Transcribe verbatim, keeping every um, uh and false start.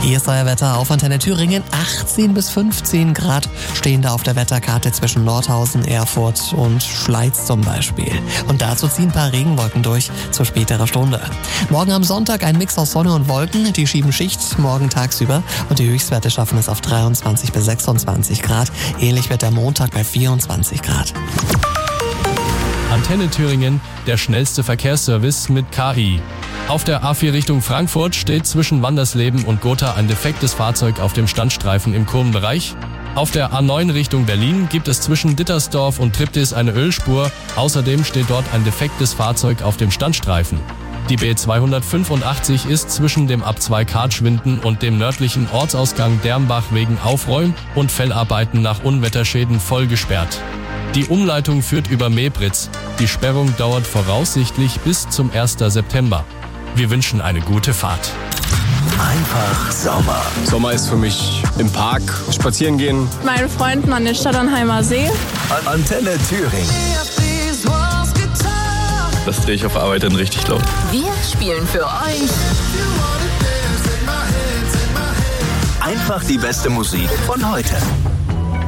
Hier ist euer Wetter auf Antenne Thüringen. achtzehn bis fünfzehn Grad stehen da auf der Wetterkarte zwischen Nordhausen, Erfurt und Schleiz zum Beispiel. Und dazu ziehen ein paar Regenwolken durch zu späterer Stunde. Morgen am Sonntag ein Mix aus Sonne und Wolken. Die schieben Schicht morgen tagsüber und die Höchstwerte schaffen es auf dreiundzwanzig bis sechsundzwanzig Grad. Ähnlich wird der Montag bei vierundzwanzig Grad. Antenne Thüringen, der schnellste Verkehrsservice mit K I. Auf der A vier Richtung Frankfurt steht zwischen Wandersleben und Gotha ein defektes Fahrzeug auf dem Standstreifen im Kurvenbereich. Auf der A neun Richtung Berlin gibt es zwischen Dittersdorf und Triptis eine Ölspur. Außerdem steht dort ein defektes Fahrzeug auf dem Standstreifen. Die B zweihundertfünfundachtzig ist zwischen dem Ab zwei Kartschwinden und dem nördlichen Ortsausgang Dermbach wegen Aufräum- und Fellarbeiten nach Unwetterschäden voll gesperrt. Die Umleitung führt über Mebritz. Die Sperrung dauert voraussichtlich bis zum ersten September. Wir wünschen eine gute Fahrt. Einfach Sommer. Sommer ist für mich im Park spazieren gehen. Meine Freunden an den Stadternheimer See. Antenne Thüringen. Das drehe ich auf Arbeit dann richtig laut. Wir spielen für euch Einfach die beste Musik von heute.